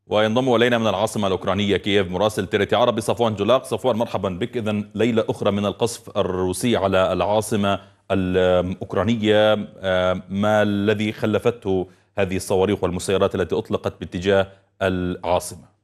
وينضم إلينا من العاصمة الأوكرانية كييف مراسل تيرتي عربي صفوان جولاق. صفوان، مرحبا بك. إذن ليلة أخرى من القصف الروسي على العاصمة الأوكرانية، ما الذي خلفته هذه الصواريخ والمسيرات التي أطلقت باتجاه العاصمة؟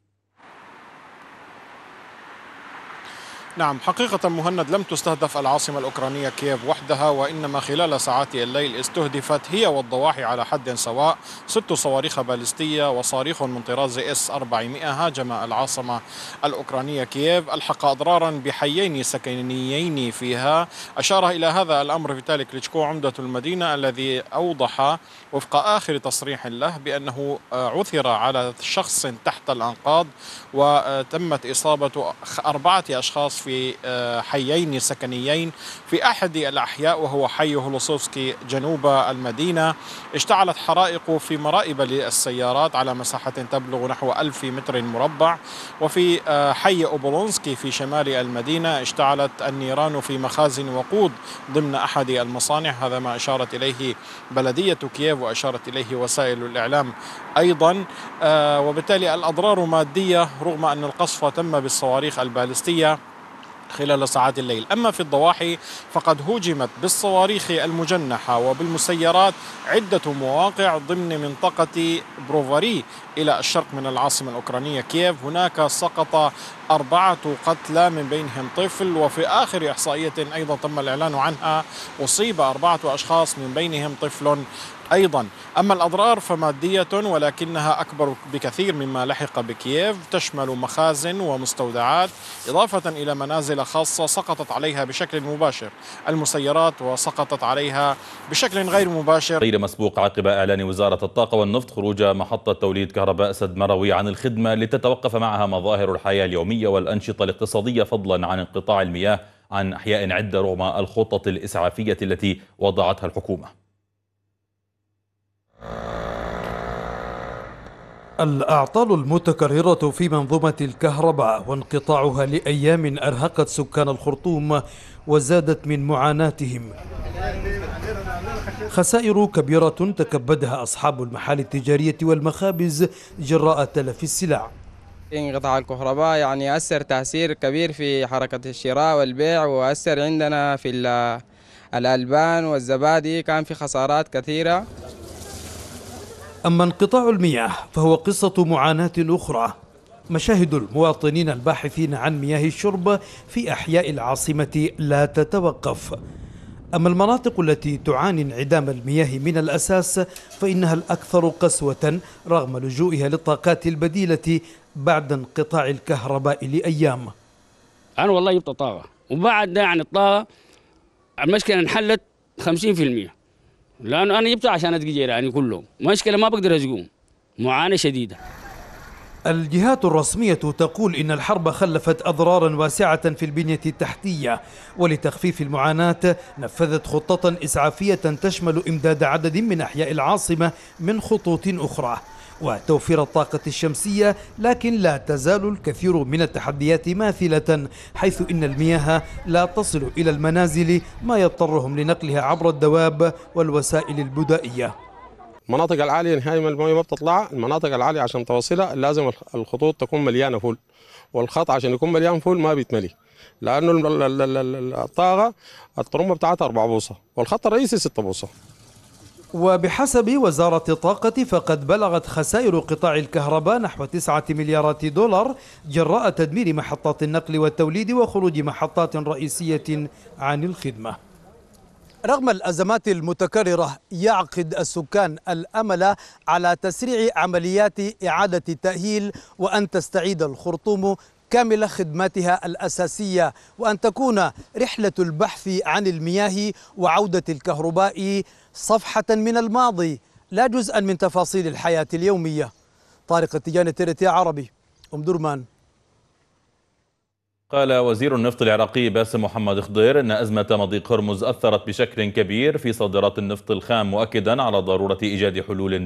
نعم، حقيقة مهند، لم تستهدف العاصمة الأوكرانية كييف وحدها، وإنما خلال ساعات الليل استهدفت هي والضواحي على حد سواء 6 صواريخ باليستية وصاروخ من طراز S-400 هاجم العاصمة الأوكرانية كييف، ألحق أضرارا بحيين سكنيين فيها. أشار إلى هذا الأمر فيتالي كليتشكو عمدة المدينة، الذي أوضح وفق آخر تصريح له بأنه عثر على شخص تحت الأنقاض، وتمت إصابة 4 أشخاص في حيين سكنيين في أحد الأحياء وهو حي هولوسوفسكي جنوب المدينة. اشتعلت حرائق في مرائب للسيارات على مساحة تبلغ نحو 1000 متر مربع، وفي حي أوبولونسكي في شمال المدينة اشتعلت النيران في مخازن وقود ضمن أحد المصانع. هذا ما أشارت إليه بلدية كييف وأشارت إليه وسائل الإعلام أيضا، وبالتالي الأضرار مادية رغم أن القصف تم بالصواريخ البالستية خلال ساعات الليل. أما في الضواحي فقد هوجمت بالصواريخ المجنحة وبالمسيرات عدة مواقع ضمن منطقة بروفاري إلى الشرق من العاصمة الأوكرانية كييف. هناك سقط 4 قتلى من بينهم طفل، وفي آخر إحصائية أيضا تم الإعلان عنها أصيب 4 أشخاص من بينهم طفل أيضا. أما الأضرار فمادية ولكنها أكبر بكثير مما لحق بكييف، تشمل مخازن ومستودعات إضافة إلى منازل خاصة سقطت عليها بشكل مباشر المسيرات، وسقطت عليها بشكل غير مباشر غير مسبوق عقب إعلان وزارة الطاقة والنفط خروج محطة توليد كهرباء سد مروي عن الخدمة لتتوقف معها مظاهر الحياة اليومية والأنشطة الاقتصادية، فضلا عن انقطاع المياه عن أحياء عدة رغم الخطط الإسعافية التي وضعتها الحكومة. الأعطال المتكررة في منظومة الكهرباء وانقطاعها لأيام أرهقت سكان الخرطوم وزادت من معاناتهم. خسائر كبيرة تكبدها أصحاب المحال التجارية والمخابز جراء تلف السلع. انقطاع الكهرباء يعني أثر تأثير كبير في حركة الشراء والبيع، وأثر عندنا في الألبان والزبادي، كان في خسارات كثيرة. أما انقطاع المياه فهو قصة معاناة أخرى. مشاهد المواطنين الباحثين عن مياه الشرب في أحياء العاصمة لا تتوقف. أما المناطق التي تعاني انعدام المياه من الأساس فإنها الأكثر قسوة رغم لجوئها للطاقات البديلة بعد انقطاع الكهرباء لأيام. أنا والله جبت طاقة، وبعد ده عن الطاقة المشكلة انحلت 50%، لأنه أنا جبتها عشان أسقي جيراني كلهم، مشكلة ما بقدر أسقوهم، معاناة شديدة. الجهات الرسمية تقول إن الحرب خلفت أضرارا واسعة في البنية التحتية، ولتخفيف المعاناة نفذت خطة إسعافية تشمل إمداد عدد من أحياء العاصمة من خطوط أخرى وتوفير الطاقة الشمسية، لكن لا تزال الكثير من التحديات ماثلة، حيث إن المياه لا تصل إلى المنازل، ما يضطرهم لنقلها عبر الدواب والوسائل البدائية. المناطق العالية نهاية ما المويه ما بتطلع، المناطق العالية عشان توصلها لازم الخطوط تكون مليانة فول، والخط عشان يكون مليان فول ما بيتملي، لأنه الطاقة الطرمبة بتاعتها 4 بوصة والخط الرئيسي 6 بوصة. وبحسب وزارة الطاقة فقد بلغت خسائر قطاع الكهرباء نحو 9 مليارات دولار جراء تدمير محطات النقل والتوليد وخروج محطات رئيسية عن الخدمة. رغم الأزمات المتكررة يعقد السكان الأمل على تسريع عمليات إعادة التأهيل، وأن تستعيد الخرطوم كامل خدماتها الأساسية، وأن تكون رحلة البحث عن المياه وعودة الكهرباء صفحة من الماضي لا جزءا من تفاصيل الحياة اليومية. طارق التجاني، تيرتي عربي، أم درمان. قال وزير النفط العراقي باسم محمد خضير إن أزمة مضيق هرمز أثرت بشكل كبير في صادرات النفط الخام، مؤكدا على ضرورة إيجاد حلول